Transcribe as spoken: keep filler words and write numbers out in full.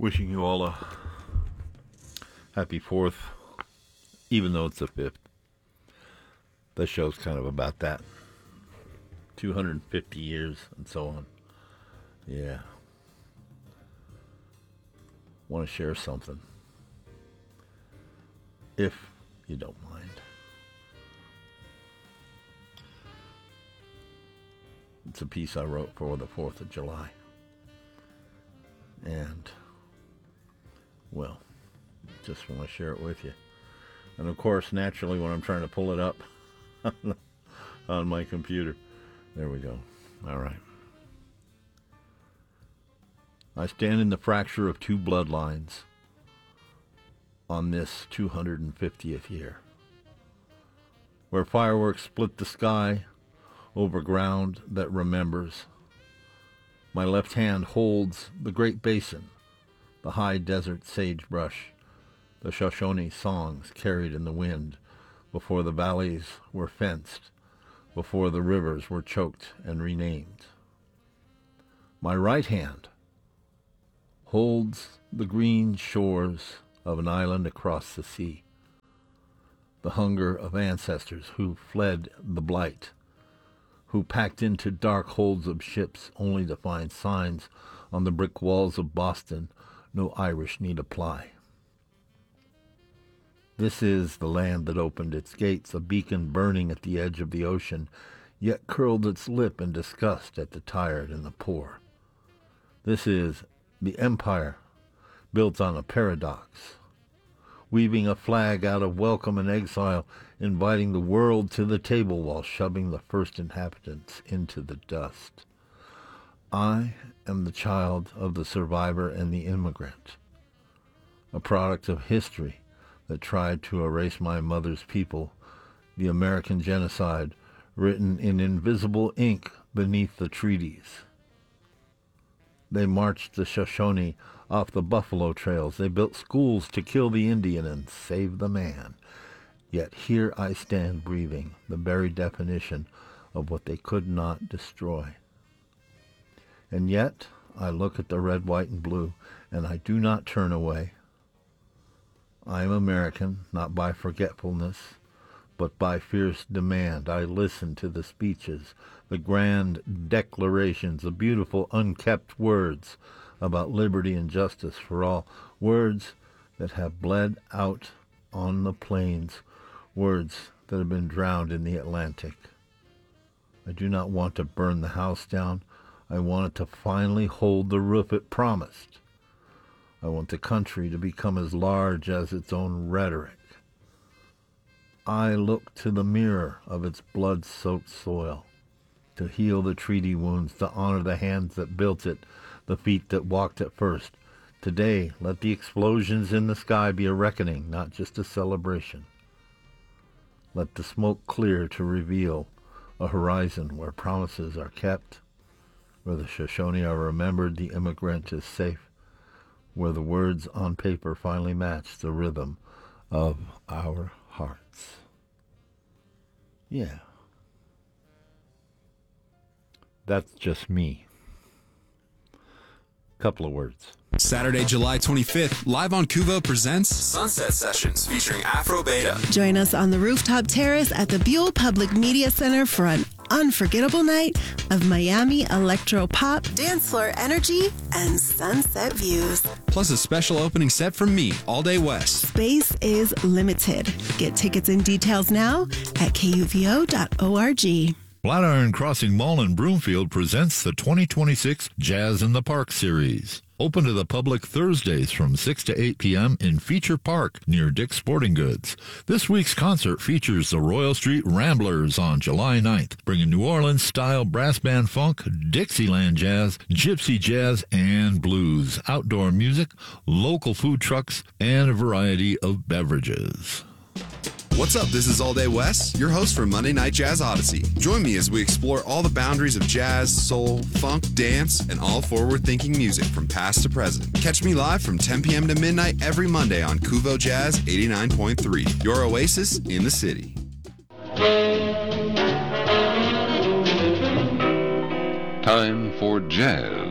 Wishing you all a happy fourth, even though it's the fifth. The show's kind of about that. two hundred fifty years and so on. Yeah. Want to share something. If you don't mind. It's a piece I wrote for the fourth of July. And, well, just want to share it with you. And, of course, naturally, when I'm trying to pull it up on my computer, there we go. All right. I stand in the fracture of two bloodlines on this two hundred fiftieth year, where fireworks split the sky over ground that remembers. My left hand holds the Great Basin, the high desert sagebrush, the Shoshone songs carried in the wind before the valleys were fenced, before the rivers were choked and renamed. My right hand holds the green shores of an island across the sea, the hunger of ancestors who fled the blight, who packed into dark holds of ships only to find signs on the brick walls of Boston, no Irish need apply. This is the land that opened its gates, a beacon burning at the edge of the ocean, yet curled its lip in disgust at the tired and the poor. This is the empire built on a paradox, weaving a flag out of welcome and exile, inviting the world to the table while shoving the first inhabitants into the dust. I am the child of the survivor and the immigrant, a product of history that tried to erase my mother's people, the American genocide written in invisible ink beneath the treaties. They marched the Shoshone off the buffalo trails. They built schools to kill the Indian and save the man. Yet here I stand breathing the very definition of what they could not destroy. And yet I look at the red, white, and blue, and I do not turn away. I am American, not by forgetfulness, but by fierce demand. I listen to the speeches, the grand declarations, the beautiful unkept words about liberty and justice for all, words that have bled out on the plains, words that have been drowned in the Atlantic. I do not want to burn the house down. I want it to finally hold the roof it promised. I want the country to become as large as its own rhetoric. I look to the mirror of its blood-soaked soil to heal the treaty wounds, to honor the hands that built it, the feet that walked it first. Today, let the explosions in the sky be a reckoning, not just a celebration. Let the smoke clear to reveal a horizon where promises are kept, where the Shoshone are remembered, the immigrant is safe, where the words on paper finally match the rhythm of our hearts. Yeah. That's just me. Couple of words. Saturday, July twenty-fifth, live on Kuvo presents Sunset Sessions featuring Afro Beta. Join us on the rooftop terrace at the Buell Public Media Center for an unforgettable night of Miami electro pop, dance floor energy, and sunset views. Plus a special opening set from me, All Day West. Space is limited. Get tickets and details now at K U V O dot org. Flatiron Crossing Mall in Broomfield presents the twenty twenty-six Jazz in the Park series. Open to the public Thursdays from six to eight p.m. in Feature Park near Dick's Sporting Goods. This week's concert features the Royal Street Ramblers on July ninth, bringing New Orleans-style brass band funk, Dixieland jazz, gypsy jazz, and blues, outdoor music, local food trucks, and a variety of beverages. What's up? This is All Day West, your host for Monday Night Jazz Odyssey. Join me as we explore all the boundaries of jazz, soul, funk, dance, and all forward-thinking music from past to present. Catch me live from ten p.m. to midnight every Monday on Kuvo Jazz eighty-nine point three, your oasis in the city. Time for jazz.